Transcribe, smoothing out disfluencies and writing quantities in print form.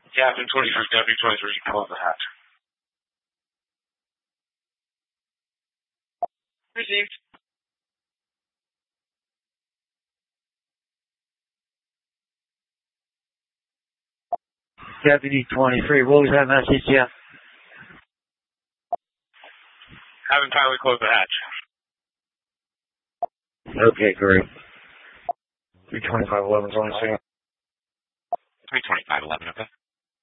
Captain 23, Deputy 23, close the hatch. Received. Deputy 23, what was that message, Jeff? Have him kindly close the hatch. Okay, great. 32511 is on the scene. 32511, okay.